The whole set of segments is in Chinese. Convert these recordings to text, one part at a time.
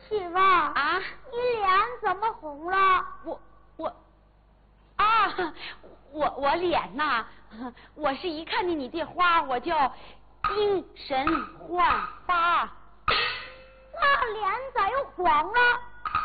媳妇啊，你脸怎么红了？ 我脸呐，我是一看见你这花，我就精神焕发。 那脸咋又黄了？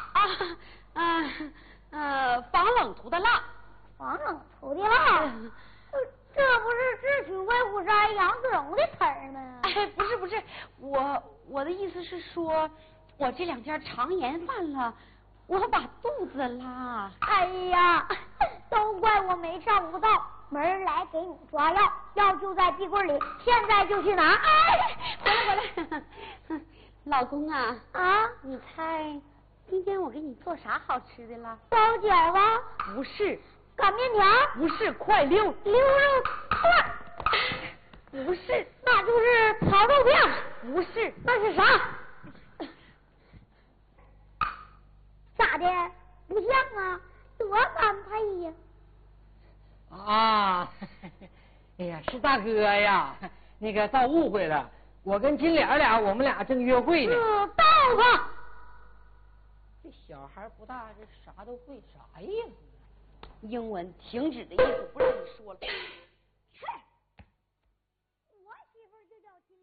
防冷涂的蜡。 防冷涂的蜡？这不是智取威虎山杨子荣的词儿吗？ 哎，不是，我的意思是说，我这2天肠炎犯了，我把肚子拉。 哎呀，都怪我没照顾到，门来给你抓药，药就在壁柜里，现在就去拿。 哎，回来，老公啊，你猜今天我给你做啥好吃的了？ 包饺吧？ 不是。 擀面条？ 不是。快溜肉串？ 不是。 那就是炒肉片？ 不是。 那是啥？咋的？不像啊，多般配呀！ 啊，哎呀，是大哥呀，那个遭误会了，我跟金莲我们俩正约会呢。 豆腐， 这小孩不大，这啥都会，啥意思？ 英文停止的意思，不让你说了。 是，我媳妇就叫金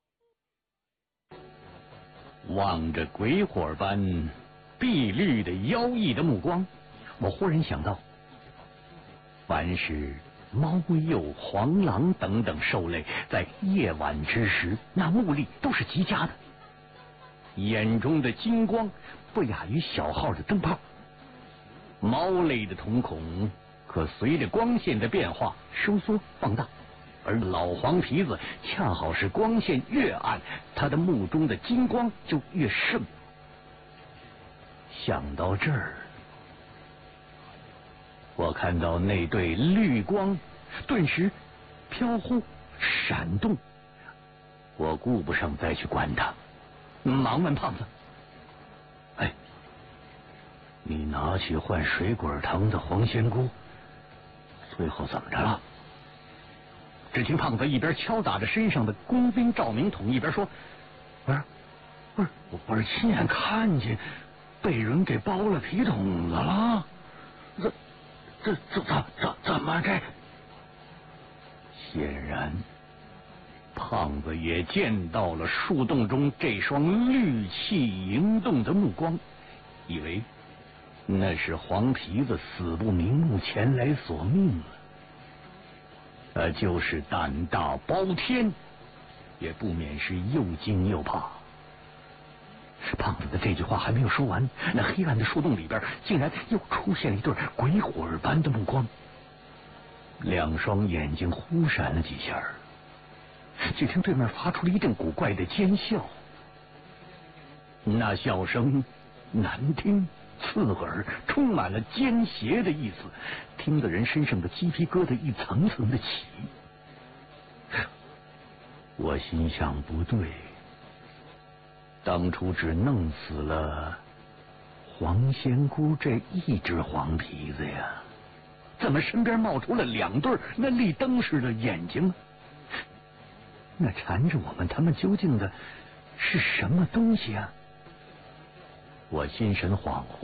莲。 望着鬼火般碧绿的妖异的目光，我忽然想到，凡是猫鼬、黄狼等等兽类，在夜晚之时，那目力都是极佳的，眼中的金光不亚于小号的灯泡。猫类的瞳孔可随着光线的变化收缩放大，而老黄皮子恰好是光线越暗，他的目中的金光就越盛。想到这儿，我看到那对绿光顿时飘忽闪动，我顾不上再去管它，忙问胖子：“哎，你拿去换水果糖的黄仙姑，最后怎么着了？”只听胖子一边敲打着身上的工兵照明筒，一边说：“不是亲眼看见被人给剥了皮筒子了？怎么这？”显然，胖子也见到了树洞中这双绿气盈动的目光，以为那是黄皮子死不瞑目前来索命了。他就是胆大包天，也不免是又惊又怕。胖子的这句话还没有说完，那黑暗的树洞里边竟然又出现了一对鬼火般的目光，两双眼睛忽闪了几下，只听对面发出了一阵古怪的尖笑，那笑声难听刺耳，充满了奸邪的意思，听得人身上的鸡皮疙瘩一层层的起。我心想不对，当初只弄死了黄仙姑这一只黄皮子呀，怎么身边冒出了2对那立灯似的眼睛呢？那缠着我们他们究竟的是什么东西啊？我心神恍惚。